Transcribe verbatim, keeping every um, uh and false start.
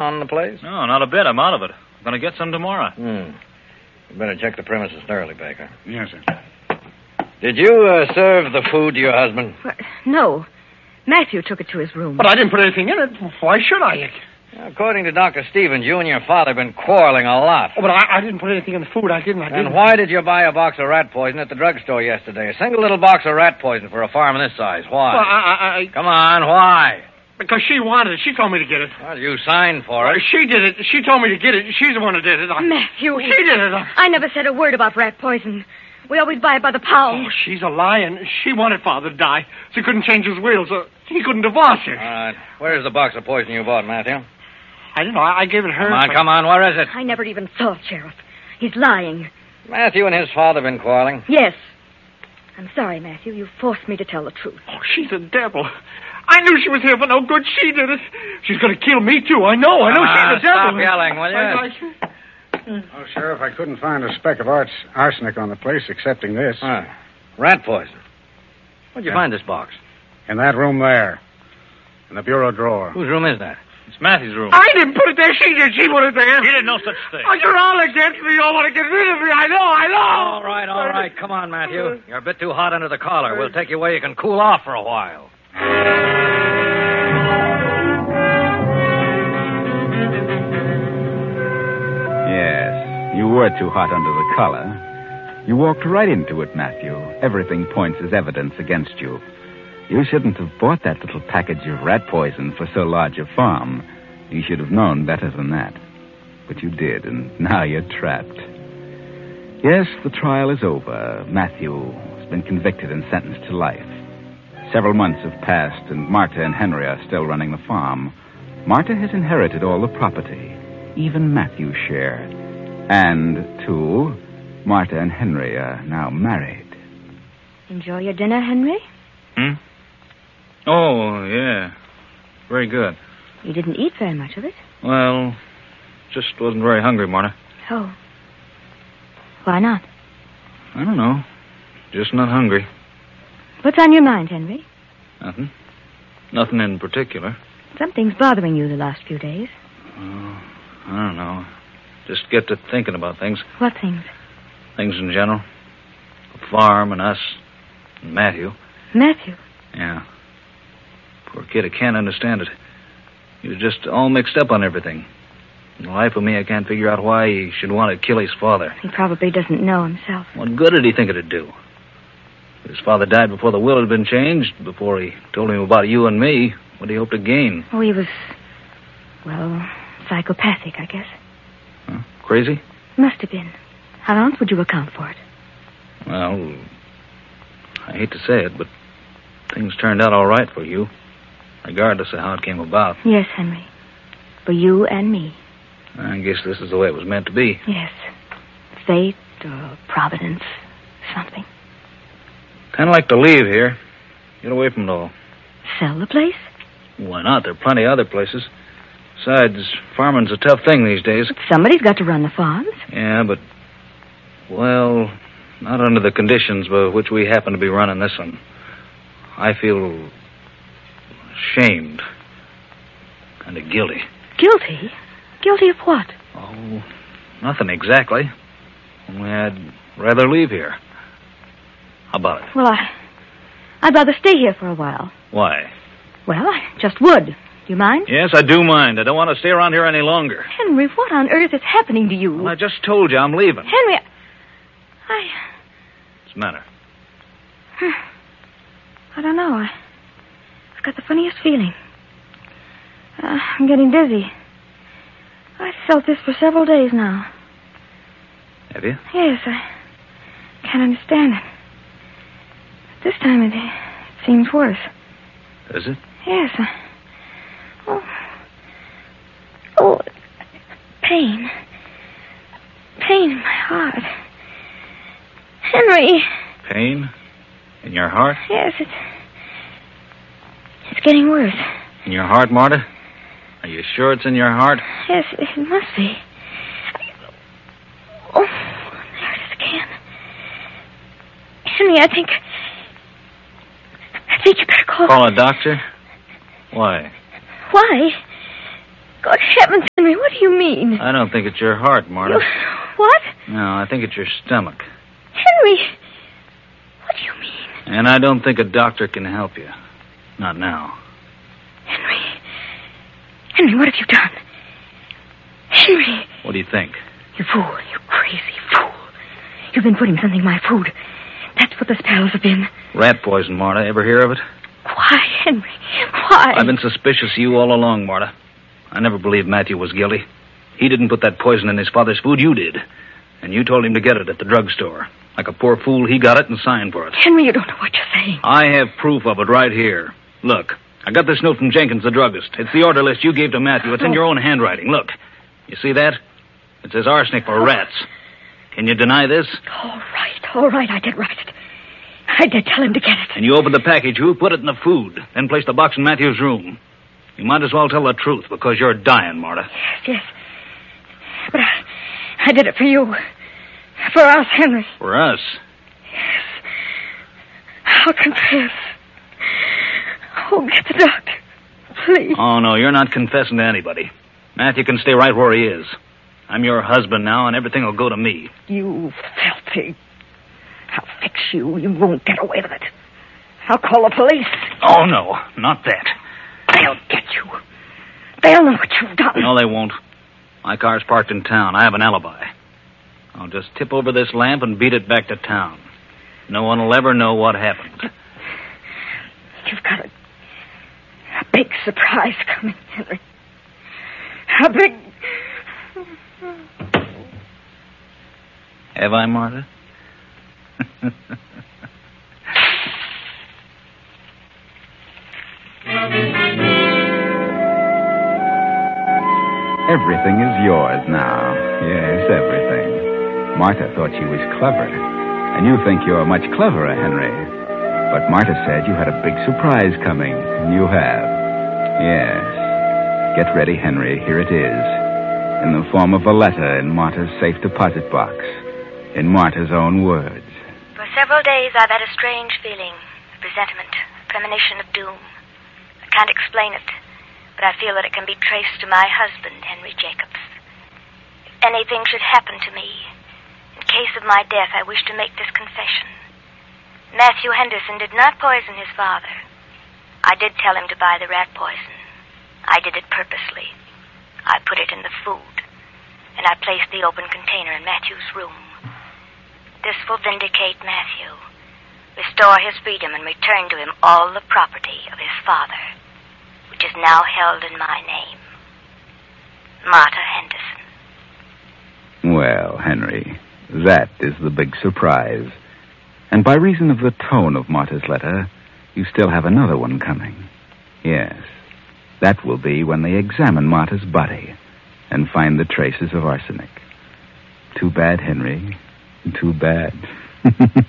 on the place? No, not a bit. I'm out of it. I'm going to get some tomorrow. Hmm. You better check the premises thoroughly, Baker. Yes, sir. Did you uh, serve the food to your husband? Well, no. Matthew took it to his room. But I didn't put anything in it. Why should I? According to Doctor Stevens, you and your father have been quarreling a lot. Oh, but I, I didn't put anything in the food. I didn't. I didn't. And why did you buy a box of rat poison at the drugstore yesterday? A single little box of rat poison for a farm this size. Why? Well, I, I, I... Come on, why? Because she wanted it. She told me to get it. Well, you signed for Uh, it. she did it. She told me to get it. She's the one who did it. I... Matthew. She did it. I never said a word about rat poison. We always buy it by the pound. Oh, she's a lying. She wanted Father to die. She couldn't change his will, so he couldn't divorce her. All right. Where's the box of poison you bought, Matthew? I don't know. I, I gave it her. Come on, but... come on. Where is it? I never even saw it, Sheriff. He's lying. Matthew and his father have been quarreling. Yes. I'm sorry, Matthew. You forced me to tell the truth. Oh, she's a devil. I knew she was here for no good. She did it. She's going to kill me, too. I know. I know Ah, she's a devil. stop yelling, will you? I, I... Oh, Sheriff, I couldn't find a speck of arts arsenic on the place excepting this. Huh. Rat poison. Where'd you Yeah. find this box? In that room there. In the bureau drawer. Whose room is that? It's Matthew's room. I didn't put it there. She did. She put it there. He did no such thing. Oh, you're all against me. You all want to get rid of me. I know. I know. All right, all right. Come on, Matthew. You're a bit too hot under the collar. We'll take you where you can cool off for a while. Yes, you were too hot under the collar. You walked right into it, Matthew. Everything points as evidence against you. You shouldn't have bought that little package of rat poison for so large a farm. You should have known better than that. But you did, and now you're trapped. Yes, the trial is over. Matthew has been convicted and sentenced to life. Several months have passed, and Marta and Henry are still running the farm. Marta has inherited all the property, even Matthew's share. And, too, Marta and Henry are now married. Enjoy your dinner, Henry? Hmm? Oh, yeah. Very good. You didn't eat very much of it. Well, just wasn't very hungry, Marta. Oh. Why not? I don't know. Just not hungry. What's on your mind, Henry? Nothing. Nothing in particular. Something's bothering you the last few days. Oh, I don't know. Just get to thinking about things. What things? Things in general. The farm and us and Matthew. Matthew? Yeah. Poor kid, I can't understand it. He was just all mixed up on everything. In the life of me, I can't figure out why he should want to kill his father. He probably doesn't know himself. What good did he think it'd do? His father died before the will had been changed, before he told him about you and me. What did he hope to gain? Oh, he was, well, psychopathic, I guess. Huh? Crazy? Must have been. How else would you account for it? Well, I hate to say it, but things turned out all right for you, regardless of how it came about. Yes, Henry. For you and me. I guess this is the way it was meant to be. Yes. Fate or providence, something. Kind of like to leave here. Get away from it all. Sell the place? Why not? There are plenty of other places. Besides, farming's a tough thing these days. But somebody's got to run the farms. Yeah, but, well, not under the conditions by which we happen to be running this one. I feel ashamed. Kind of guilty. Guilty? Guilty of what? Oh, nothing exactly. Only I'd rather leave here. How about it? Well, I... I'd rather stay here for a while. Why? Well, I just would. Do you mind? Yes, I do mind. I don't want to stay around here any longer. Henry, what on earth is happening to you? Well, I just told you I'm leaving. Henry, I... What's the matter? I don't know. I... I've got the funniest feeling. Uh, I'm getting dizzy. I've felt this for several days now. Have you? Yes, I can't understand it. This time it, it seems worse. Does it? Yes. I, oh. Oh. Pain. Pain in my heart. Henry. Pain? In your heart? Yes, it's... It's getting worse. In your heart, Marta? Are you sure it's in your heart? Yes, it must be. Oh, there it is again. Henry, I think... I think you better call... Call a doctor? Why? Why? Good heavens, Henry, what do you mean? I don't think it's your heart, Marta. You... What? No, I think it's your stomach. Henry, what do you mean? And I don't think a doctor can help you. Not now. Henry. Henry, what have you done? Henry. What do you think? You fool. You crazy fool. You've been putting something in my food. That's what the spells have been. Rat poison, Marta. Ever hear of it? Why, Henry? Why? I've been suspicious of you all along, Marta. I never believed Matthew was guilty. He didn't put that poison in his father's food. You did. And you told him to get it at the drugstore. Like a poor fool, he got it and signed for it. Henry, you don't know what you're saying. I have proof of it right here. Look, I got this note from Jenkins, the druggist. It's the order list you gave to Matthew. It's in your own handwriting. Look. You see that? It says arsenic for rats. Can you deny this? All right, all right. I did write it. I did tell him to get it. And you opened the package. Who put it in the food? Then placed the box in Matthew's room. You might as well tell the truth because you're dying, Marta. Yes, yes. But I, I did it for you. For us, Henry. For us? Yes. I'll confess. Oh, get the doctor. Please. Oh, no, you're not confessing to anybody. Matthew can stay right where he is. I'm your husband now, and everything will go to me. You filthy. I'll fix you. You won't get away with it. I'll call the police. Oh, no, not that. They'll get you. They'll know what you've done. No, they won't. My car's parked in town. I have an alibi. I'll just tip over this lamp and beat it back to town. No one will ever know what happened. You've got a, a big surprise coming, Henry. A big... Have I, Marta? Everything is yours now. Yes, everything. Marta thought she was clever. And you think you're much cleverer, Henry. But Marta said you had a big surprise coming. And you have. Yes. Get ready, Henry. Here it is. In the form of a letter in Marta's safe deposit box. In Marta's own words. For several days I've had a strange feeling. A presentiment. A premonition of doom. I can't explain it. But I feel that it can be traced to my husband, Henry Jacobs. If anything should happen to me, in case of my death, I wish to make this confession. Matthew Henderson did not poison his father. I did tell him to buy the rat poison. I did it purposely. I put it in the food, and I placed the open container in Matthew's room. This will vindicate Matthew, restore his freedom, and return to him all the property of his father, which is now held in my name. Marta Henderson. Well, Henry, that is the big surprise. And by reason of the tone of Marta's letter, you still have another one coming. Yes, that will be when they examine Marta's body and find the traces of arsenic. Too bad, Henry. Too bad.